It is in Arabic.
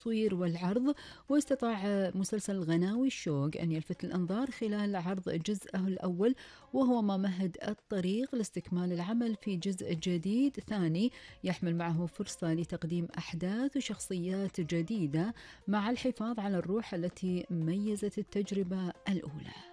التصوير والعرض. واستطاع مسلسل غناوي الشوق أن يلفت الأنظار خلال عرض جزءه الأول، وهو ما مهد الطريق لاستكمال العمل في جزء جديد ثاني يحمل معه فرصة لتقديم أحداث وشخصيات جديدة مع الحفاظ على الروح التي ميزت التجربة الأولى.